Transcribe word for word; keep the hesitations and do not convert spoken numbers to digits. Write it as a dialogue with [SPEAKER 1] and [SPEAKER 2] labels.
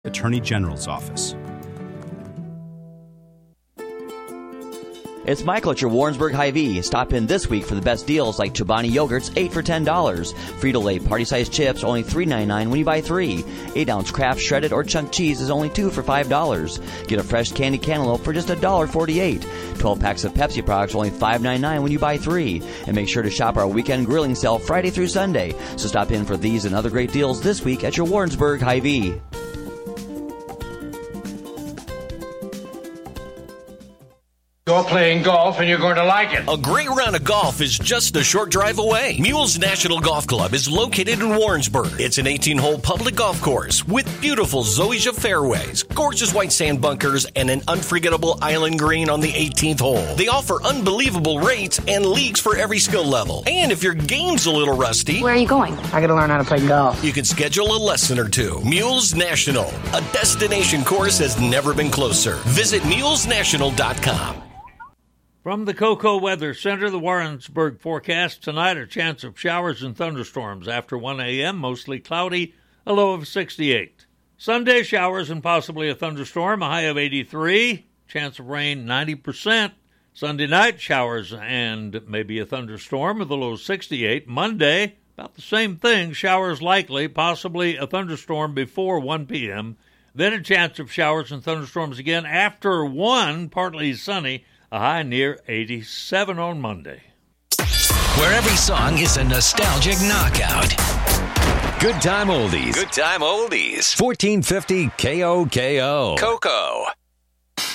[SPEAKER 1] Attorney General's Office.
[SPEAKER 2] It's Michael at your Warrensburg Hy-Vee. Stop in this week for the best deals like Chobani yogurts, eight for ten dollars. Frito-Lay party-sized chips, only three ninety-nine when you buy three. eight ounce Kraft shredded or chunk cheese is only two for five dollars. Get a fresh candy cantaloupe for just one dollar forty-eight. twelve packs of Pepsi products, only five ninety-nine when you buy three. And make sure to shop our weekend grilling sale Friday through Sunday. So stop in for these and other great deals this week at your Warrensburg Hy-Vee.
[SPEAKER 3] You're playing golf and you're going to like it.
[SPEAKER 4] A great round of golf is just a short drive away. Mules National Golf Club is located in Warrensburg. It's an eighteen-hole public golf course with beautiful zoysia fairways, gorgeous white sand bunkers, and an unforgettable island green on the eighteenth hole. They offer unbelievable rates and leagues for every skill level. And if your game's a little rusty...
[SPEAKER 5] Where are you going? I gotta learn how to play golf.
[SPEAKER 4] You can schedule a lesson or two. Mules National. A destination course has never been closer. Visit mules national dot com.
[SPEAKER 6] From the Cocoa Weather Center, the Warrensburg forecast tonight, a chance of showers and thunderstorms after one a.m., mostly cloudy, a low of sixty-eight. Sunday, showers and possibly a thunderstorm, a high of eighty-three, chance of rain ninety percent. Sunday night, showers and maybe a thunderstorm with a low of sixty-eight. Monday, about the same thing, showers likely, possibly a thunderstorm before one p.m., then a chance of showers and thunderstorms again after one, partly sunny, a high near eighty-seven on Monday.
[SPEAKER 7] Where every song is a nostalgic knockout. Good time oldies.
[SPEAKER 8] Good time oldies.
[SPEAKER 7] fourteen fifty K O K O.
[SPEAKER 8] Cocoa.